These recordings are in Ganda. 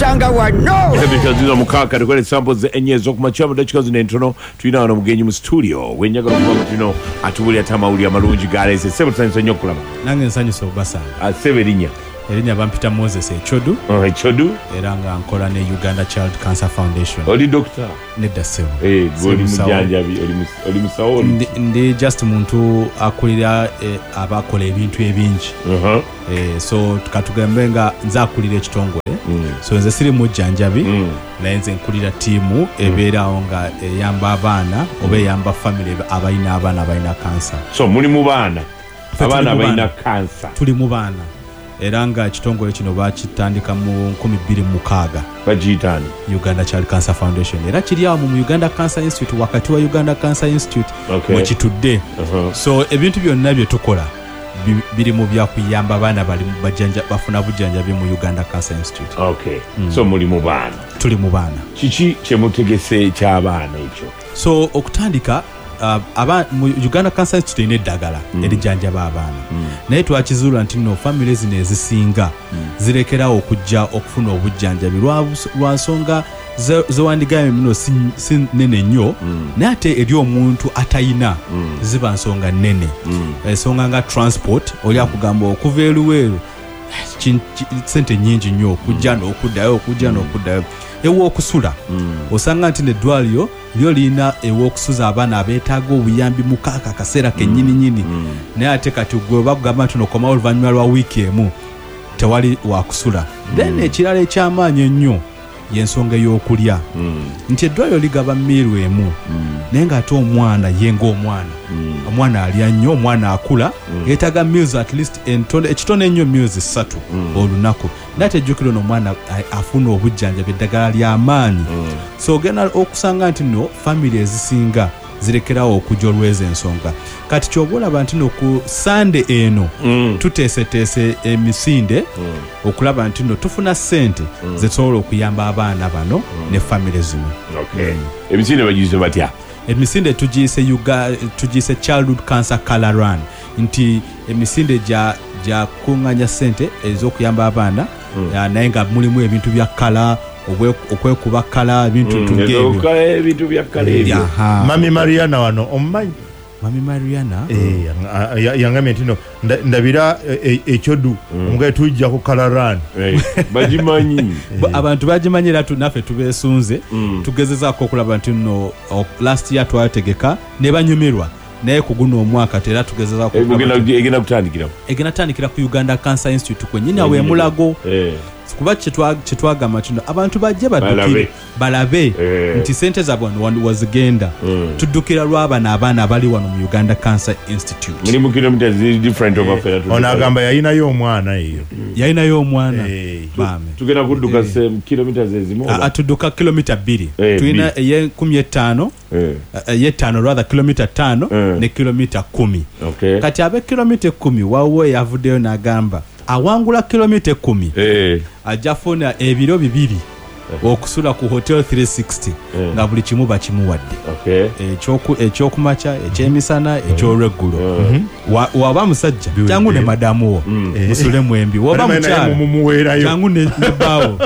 tusanga wano ebitaziza mukaka tukole samples enyezo kumacha mudachika zine ntono tulina wano mugenyi mu studio wenyaga kuba tuno atubuli atamawuli amalungi galese sebo tsanyiso nyokulaba nange nsanyusa obasanga seberinya erinya bampita Moses Echodu Echodu era nga nkola ne Uganda Child Cancer Foundation oli doctor nedda sebo goli mujanjabi oli musawo ndi just muntu akulira abakola ebintu ebingi so tukatugembe nga nzakulira ekitongole so nze siri mujjanjabi naye nze nkulira tiimu ebeerawo nga eyamba abaana oba eyamba family abalina abaana abalina cancer so muli mu baana abaana abalina cancer tuli mu baana era nga ekitongole kino bakitandika mu 2006 bagiyitani Uganda Child Cancer Foundation era kiri awo mu Uganda Cancer Institute wakati wa Uganda Cancer Institute mwekitudde so ebintu byonna bye tukola biri mu byakuyamba abaana bali bafuna bujjanjabi mu Uganda Cancer Institute. So muli mu baana tuli mu baana kiki kyemutegese ky'abaana ekyo so okutandika mu Uganda Cancer Institute ine eddagala erijjanjaba abaana naye twakizuula nti no family zino ezisinga zirekerawo okujja okufuna obujjanjabi lwa nsonga zewandigayo mino si nene nnyo naye ate eri omuntu atayina ziba nsonga nene ensonga nga transport oli akugamba okuva eruweeru sente nyingi nnyo okujja n'okuddayo ewa okusula osanga nti neddwaliro lyo lina ewa okusuza abaana abeetaaga obuyambi mukaka akaseera kennyini naye ate kati gwe bakugamba nti nokomawo oluvannyuma lwa wiiki emu tewali wakusula then ekirala ekyamaanyi ennyo yensonga y'okulya nti eddwaliro ligaba mmiiru emu naye ng'ate omwana ye ng'omwana omwana alya nnyo omwana akula yeetaaga meals at least ekitono ennyo meals 3 olunaku naye tejjukira n'omwana afuna obujjanjabi eddagala ly'amaanyi so ogenda okusanga nti no family ezisinga zirekerawo okujja olw'ezo ensonga kati kyoba olaba nti no ku Sande eno tuteeseteese emisinde okulaba nti no tufuna ssente zetusobola okuyamba abaana bano ne family zino. Emisinde bagiyise batya? Emisinde tugiyise Childhood Cancer Color Run nti emisinde gya kunganya ssente ez'okuyamba abaana naye nga mulimu ebintu bya kala okwekuba kala ebintu ebintu bya kala ebyo. Mami Mariana wano omumanyi Mami Mariana yangamye ntino ndabira Echodu omugaye tujja ku Kalaran bagimanyi abantu bagimanyira naffe tubeesunze tugezezaako okulaba nti no last year twategeka ne banyumirwa naye kuguno omwaka tera tugezezaako egenda kutandikira ku Uganda Cancer Institute kwennyini awo emulago kuba kyetwagamba kino abantu bajje baddukire balabe nti sente zaabwe wazigenda tuddukira lw'abaana abaana abali wano mu Uganda Cancer Institute muli mu kilometers different of affair ono agamba yayinayo omwana bame tugenda kudduka kilometers ezimu atudduka kilomita 2 tulina eye 15 eye 5 rather kilomita 5 ne kilomita 10 kati abe kilomita 10 wawo yavuddeyo n'agamba awangula kilomita 10 ajafuna ebiro 2 okusula ku hotel 360 nga buli kimu bakimuwadde ekyokumaca ekyemisana ekyolweggulo waba musajja jangu ne madamu wo musule mwembi waba mukyala jangu ne baawo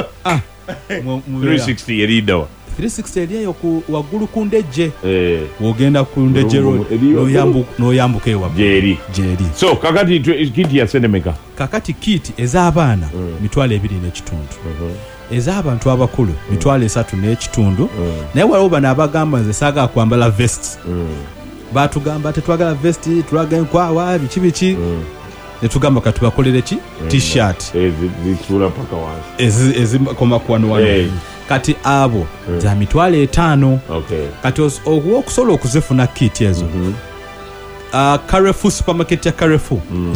360 eridawa 360 eriyo waggulu ku ndejje wogenda ku ndejje n'oyambuka ewa jeri so kakati kiti ya senemeka kakati kiti ez'abaana mitwalo 2 n'ekitundu ez'abantu abakulu mitwalo 3 n'ekitundu naye waliwo bano abagamba nze saaga kwambala vest batugamba tetwagala vest tulaga enkwawa biki netugamba katubakolere ki t-shirt ezitula paka wansi ezikoma kwano kati abo za mitwalo 5 kati okusobola okuzifuna kit ezo Carrefour supermarket ya Carrefour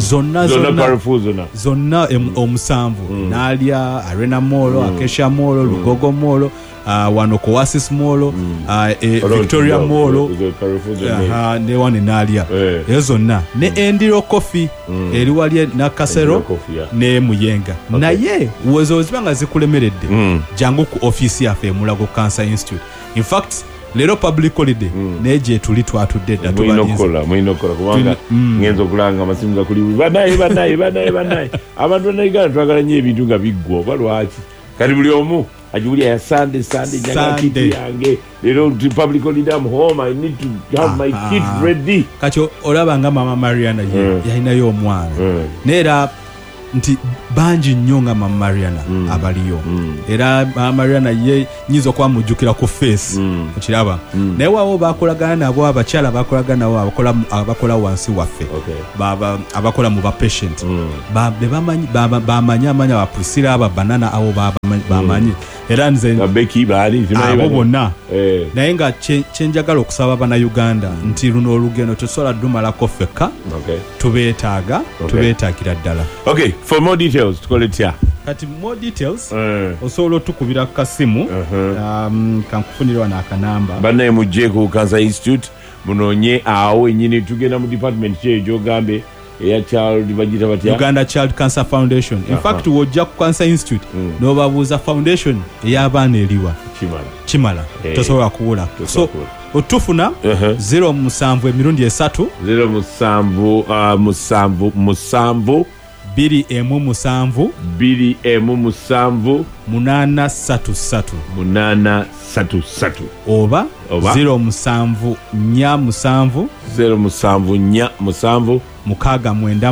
zonna omusanvu nalya Arena Mall Acacia Mall Lugogo Mall wano ko Oasis Mall Victoria Mall ne wano nalya ezo zonna ne Endiro Coffee eri wali na Kasero ne Muyenga naye uwezo zibanga zikulemeredde jangu ku office yafe Mulago Cancer Institute in fact lero public holiday neje tuli twatudde dda mwinokola kubanga ngenzo kulanga amasimu ga kuli banayi abantu na Uganda twagala nnyo ebintu nga biggwa balwaki kati buli omu ajulia ya Sunday nyaga kiti yange lero public holiday I'm home I need to have my kids ready kati olaba nga mama Mariana yalinayo omwana neera nti banji nnyo nga mama Mariana abaliyo era mama Mariana ye nyizo kwa mujukira ku face ukiraba naye wabo bakolagana nabo abakyala bakolagana nabo abakola wansi waffe abakola mu ba patient bamanya ba Priscilla aba banana abo bamanyi era nze Becky bali abo bonna naye nga kyenjagala okusaba abana Uganda nti luno olugendo tusobola dumalako ffekka tubeetaaga tubeetaakira ddala. Okay, for more details tukoletya kati more details osobola otukubira ku kasimu kankufunirwa n'akanamba bannaye mujje ku Cancer Institute munoonye awo ennyini tugenda mu department kyejo gambe eya child bagita batya Uganda Child Cancer Foundation. In fact wojja ku Cancer Institute n'obabuuza foundation ey'abaana eriwa kimala tosobola kuwula so otufuna 0 emirundi 3 0 2 833 oba 0 7 mukaaga mwenda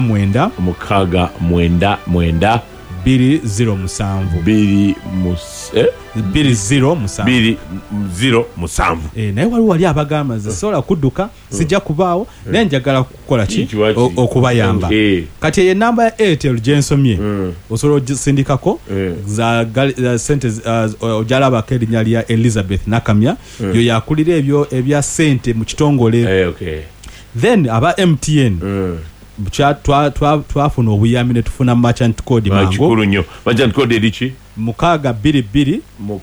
207 naye waliwo wali abagamba zisobola kudduka sijja kubaawo naye njagala kukola ki okubayamba kati eyo enamba ya Airtel gyensomye osobola ogisindikako za sente ojalabako erinnya lya Elizabeth Nakamya yo yakulira ebyo ebya sente mu kitongole then aba MTN twafuna obuyambi ne tufuna merchant code mango kikulu nnyo merchant code erichi 622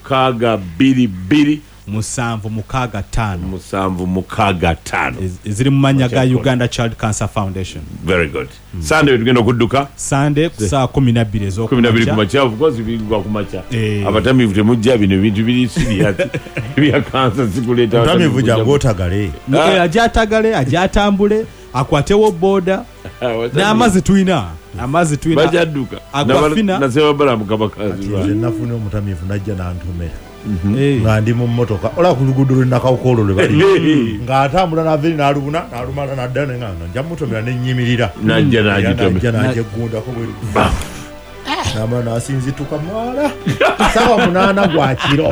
765 ziri mu manya ga Uganda Child Cancer Foundation. Very good. Sunday tugenda okudduka Sunday saa 12 12 kumacha of course bigwa kumacha abatamivu temujja bino bintu biri serious bya cancer sikuleta abatamivu jangu otagale ajatambule akwatewo boda n'amazi tuyina bajadduka nasema bala mukabakazi nze nafuna omutamivu najja nantumera nga ndi mu mmotoka ola ku luguudo lw'enakawukolo lwe bali ng'atambula n'averi n'alumala naddala nga nja mutomera n'ennyimirira najja n'ajeggundako bwe namala n'asinzituka mwala sawa 8 gwa kiro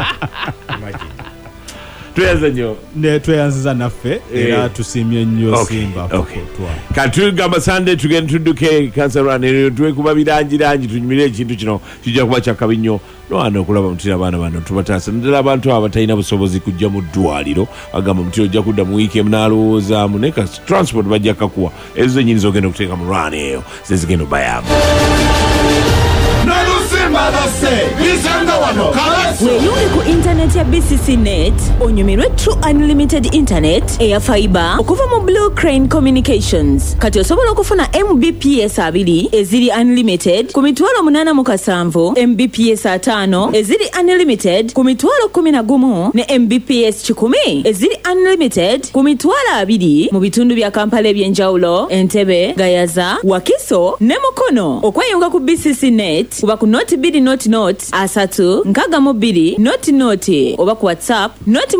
tweyanziza naffe era tusiimye nnyo Simba katugamba Sunday tugenda tudduke Cancer Run twekuba birangirangi tunyumire ekintu kino kijja kuba kyakabi nnyo noana okulaba mutira abaana bano tubataasa naddala abantu abatalina busobozi kujja mu ddwaliro agamba mutira ojja kudda mu weekend n'alowoozaamu naye transport bajja kakuwa ezo zennyini zogenda okuteeka mu run eyo zezigenda obayamba weeyunge ku internet ya BCC Net onyumirwe True Unlimited Internet eya fiber okuva mu Blue Crane Communications. Kati osobola okufuna Mbps 2 eziri unlimited ku mitwalo 807, Mbps 5 eziri unlimited ku mitwalo 11 ne Mbps 10 eziri unlimited ku mitwalo 2 mu bitundu bya Kampala ebyenjawulo, Entebbe, Gayaza, Wakiso ne Mukono. Okweyunga ku BCC Net kuba ku noti 2 asatu nkaga mu 2 noti oba ku WhatsApp noti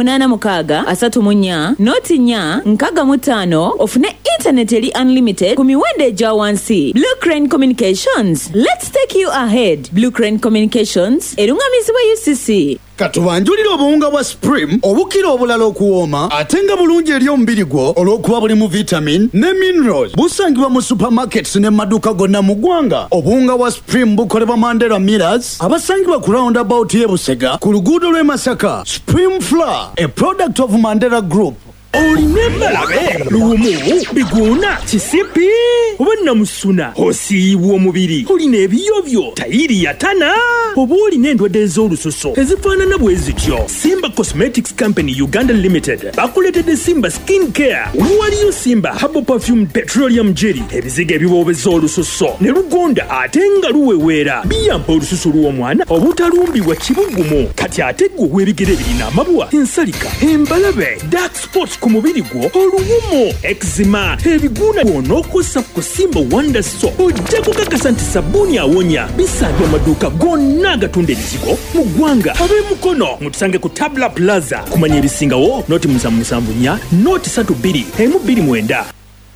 786 noti 4 nkaga mu 5 ofune internet eri unlimited ku miwende gya wansi. Blue Crane Communications, let's take you ahead. Blue Crane Communications erungamizibwa UCC. Katubanjulira obuwunga bwa Supreme obukira obulala okuwooma ate nga bulungi eri omubiri gwo olw'okuba bulimu vitamin ne minerals. Busangibwa mu supermarkets ne maduuka gonna mu ggwanga. Obuwunga bwa Supreme bukolebwa Mandela Millers abasangibwa ku roundabout y'e Busega ku luguudo lw'e Masaka. Supreme Flour, a product of Mandela Group. Olimembalabe lumu biguna kisipi obonna musuna osiibwa omubiri olina ebiyobyo tayiri yatana oba olina endwadde ez'olususo ezifaanana bwe zityo. Simba Cosmetics Company Uganda Limited bakuleetedde Simba Skin Care. Waliyo Simba Herbal Perfume Petroleum Jelly ebiziga ebiboobeza olususo ne lugonda ate nga luweweera biyamba olususu lw'omwana obutalumbibwa kibugumu. Kati ate ggwe w'ebigere birina amabwa ensalika embalabe dark spots ku mubiri gwo, oluwumo, eczema, ebiguuna bw'onookosa ku Simba Wonder Soap ojja kukakasa nti sabbuuni awonya. Bisangibwa mu maduuka gonna agatunda ebizigo mu ggwanga. Ab'emukono mutusange ku Tabla Plaza. Kumanya ebisingawo nooti 774 nooti 32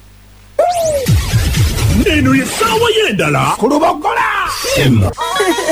Neno ye ssaawa y'endala ku Lubogola.